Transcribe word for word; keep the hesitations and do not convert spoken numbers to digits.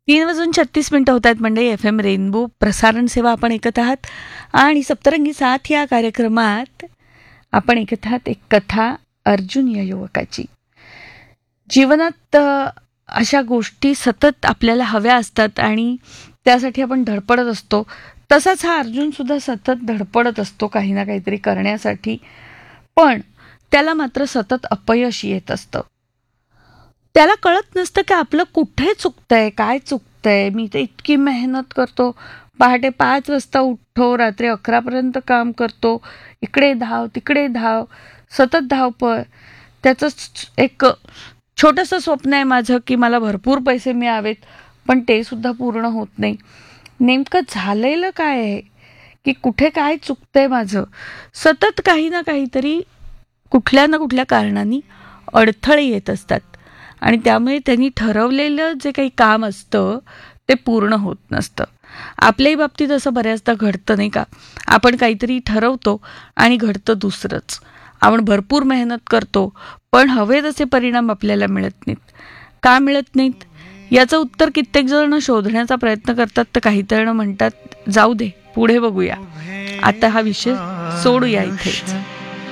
तीन वाजून छत्तीस मिनिटं होत आहेत म्हणजे एफ एम रेनबो प्रसारण सेवा आपण ऐकत आहात आणि सप्तरंगी साथ या कार्यक्रमात आपण ऐकत आहात एक कथा अर्जुन या युवकाची. जीवनात अशा गोष्टी सतत आपल्याला हव्या असतात आणि त्यासाठी आपण धडपडत असतो. तसाच हा अर्जुन सुद्धा सतत धडपडत असतो काही ना काहीतरी करण्यासाठी, पण त्याला मात्र सतत अपयश येत असतं. त्याला कळत नसतं की आपलं कुठे चुकतंय, काय चुकतंय. मी तर इतकी मेहनत करतो, पहाटे पाच वाजता उठतो, रात्री अकरापर्यंत काम करतो, इकडे धाव तिकडे धाव, सतत धावपळ. त्याचं एक छोटंसं स्वप्न आहे माझं की मला भरपूर पैसे मिळावेत, पण ते सुद्धा पूर्ण होत नाही. नेमकं झालेलं काय आहे की कुठे काय चुकतंय माझं. सतत काही ना काहीतरी कुठल्या ना कुठल्या कारणाने अडथळे येत असतात आणि त्यामुळे त्यांनी ठरवलेलं जे काही काम असतं ते पूर्ण होत नसतं. आपल्याही बाबतीत असं बऱ्याचदा घडतं नाही का. आपण काहीतरी ठरवतो आणि घडतं दुसरंच. आपण भरपूर मेहनत करतो पण हवे तसे परिणाम आपल्याला मिळत नाहीत. का मिळत नाहीत याचं उत्तर कित्येक जण शोधण्याचा प्रयत्न करतात, तर काही जण म्हणतात जाऊ दे पुढे बघूया, आता हा विषय सोडूया इथेच.